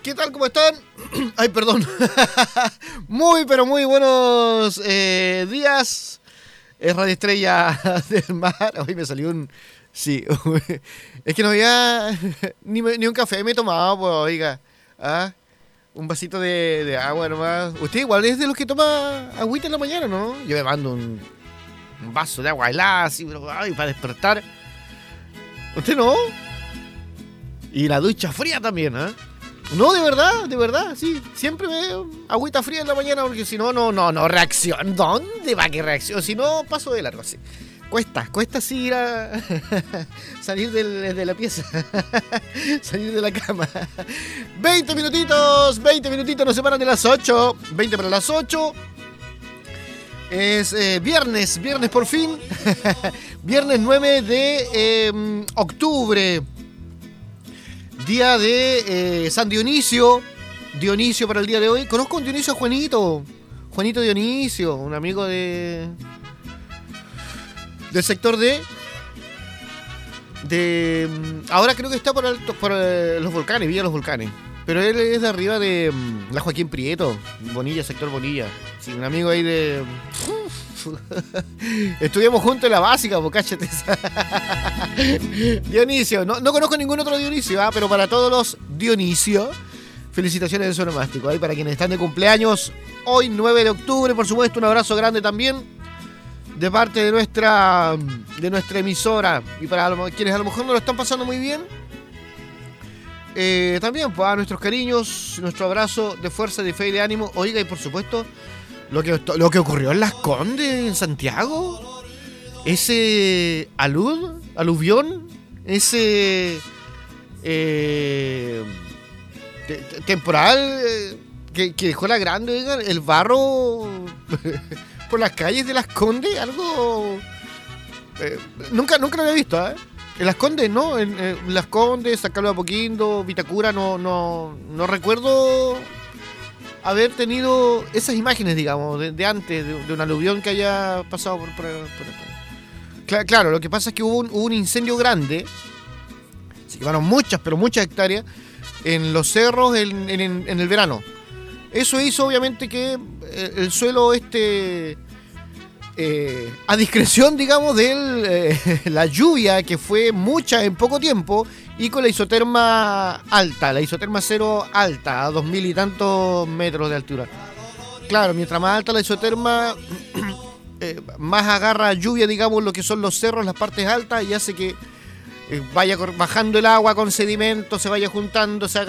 ¿Qué tal? ¿Cómo están? Ay, perdón. Muy, pero muy buenos días. Es Radio Estrella del Mar. Hoy me salió un... Sí. Es que no había ni un café me tomaba, pues, oiga. ¿Ah? Un vasito de agua nomás. Usted igual es de los que toma agüita en la mañana, ¿no? Yo me mando un vaso de agua helada, así, pero, ay, para despertar. ¿Usted no? Y la ducha fría también, ¿eh? No, de verdad, sí. Siempre me agüita fría en la mañana porque si no, no reacciono. ¿Dónde va que reacciono? Si no, paso de largo, así. Cuesta sí ir a salir de la pieza, salir de la cama. 20 minutitos nos separan de las 8. 20 para las 8. Es viernes por fin. Viernes 9 de octubre. Día de San Dionisio. Dionisio para el día de hoy. Conozco a un Dionisio, Juanito Dionisio, un amigo del sector de ahora creo que está por los volcanes, Villa Los Volcanes. Pero él es de arriba de la Joaquín Prieto, Bonilla, sector Bonilla. Sí, un amigo ahí de... Estudiamos juntos en la básica, pues cáchate. Dionisio, no conozco ningún otro Dionisio, pero para todos los Dionisio, felicitaciones de su onomástico. Ahí para quienes están de cumpleaños, hoy 9 de octubre, por supuesto, un abrazo grande también de parte de nuestra emisora. Y para quienes a lo mejor no lo están pasando muy bien, también pues, a nuestros cariños, nuestro abrazo de fuerza, de fe y de ánimo. Oiga, y por supuesto, lo que ocurrió en Las Condes, en Santiago, ese aluvión, ese temporal que dejó la grande, oigan, el barro por las calles de Las Condes, algo nunca lo había visto, ¿eh? En Las Condes, ¿no? En Las Condes, San Carlos de Apoquindo, Vitacura, no recuerdo haber tenido esas imágenes, digamos, de antes, de un aluvión que haya pasado por... Claro, lo que pasa es que hubo un incendio grande, se quemaron muchas hectáreas en los cerros en el verano. Eso hizo, obviamente, que el suelo a discreción, digamos, de la lluvia, que fue mucha en poco tiempo, y con la isoterma alta, la isoterma cero alta, a 2000 y tantos metros de altura. Claro, mientras más alta la isoterma, más agarra lluvia, digamos, lo que son los cerros, las partes altas, y hace que vaya bajando el agua con sedimento, se vaya juntando, se haga